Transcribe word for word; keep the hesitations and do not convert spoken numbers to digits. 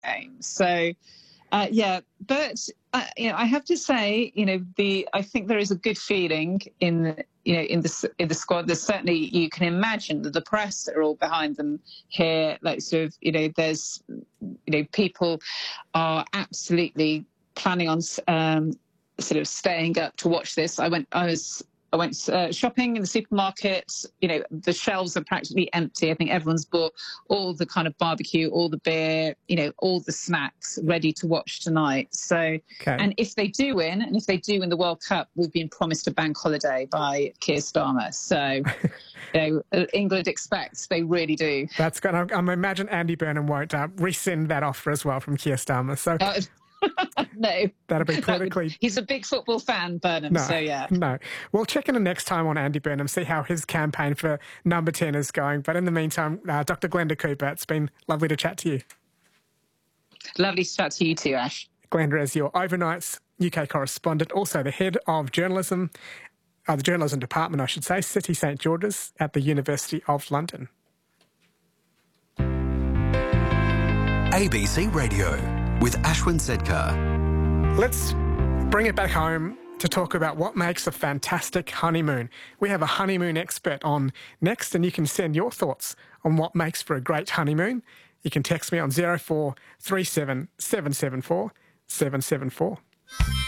game. So, uh, yeah, but uh, you know, I have to say, you know, the I think there is a good feeling in you know in the in the squad. There's certainly, you can imagine that the press are all behind them here. Like sort of, you know, there's you know people are absolutely planning on um, sort of staying up to watch this. I went, I was. I went uh, shopping in the supermarket. You know, the shelves are practically empty. I think everyone's bought all the kind of barbecue, all the beer, you know, all the snacks ready to watch tonight. So, okay. And if they do win, and if they do win the World Cup, we've been promised a bank holiday by Keir Starmer. So, you know, England expects, they really do. That's good. I, I imagine Andy Burnham won't uh, rescind that offer as well from Keir Starmer. So. Uh, no. That'll be politically... That would, he's a big football fan, Burnham, no, so yeah. No. We'll check in the next time on Andy Burnham, see how his campaign for number ten is going. But in the meantime, uh, Doctor Glenda Cooper, it's been lovely to chat to you. Lovely to chat to you too, Ash. Glenda is your overnight's U K correspondent, also the head of journalism, uh, the journalism department, I should say, City St George's at the University of London. A B C Radio with Ashwin Sedkar. Let's bring it back home to talk about what makes a fantastic honeymoon. We have a honeymoon expert on next, and you can send your thoughts on what makes for a great honeymoon. You can text me on zero four three seven, seven seven four, seven seven four.